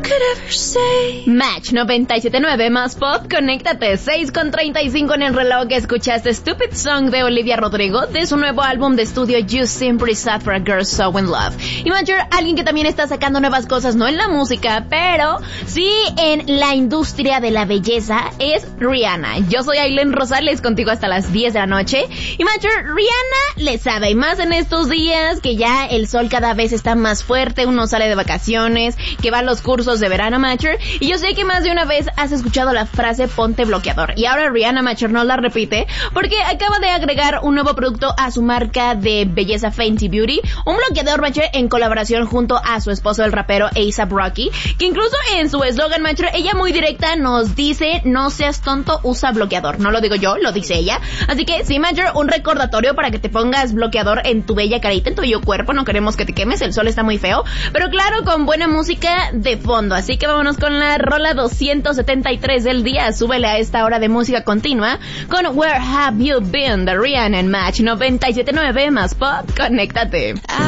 Match 97.9 más pop, conéctate. 6:35 en el reloj. Escuchaste Stupid Song de Olivia Rodrigo de su nuevo álbum de estudio You Simply Sat for a Girl So In Love. Y Major, alguien que también está sacando nuevas cosas, no en la música, pero sí en la industria de la belleza, es Rihanna. Yo soy Aileen Rosales, contigo hasta las 10 de la noche. Y Major, Rihanna le sabe, y más en estos días que ya el sol cada vez está más fuerte, uno sale de vacaciones, que va a los cursos de verano, Major. Y yo sé que más de una vez has escuchado la frase ponte bloqueador. Y ahora Rihanna, Major, no la repite porque acaba de agregar un nuevo producto a su marca de belleza Fenty Beauty. Un bloqueador, Major, en colaboración junto a su esposo, el rapero A$AP Rocky, que incluso en su eslogan, Major, ella muy directa nos dice: no seas tonto, usa bloqueador. No lo digo yo, lo dice ella. Así que sí, Major, un recordatorio para que te pongas bloqueador en tu bella carita, en tu bello cuerpo. No queremos que te quemes, el sol está muy feo, pero claro, con buena música de fondo. Así que vámonos con la rola 273 del día. Súbele a esta hora de música continua con Where Have You Been de Rihanna en Match 97.9 más pop. Conéctate.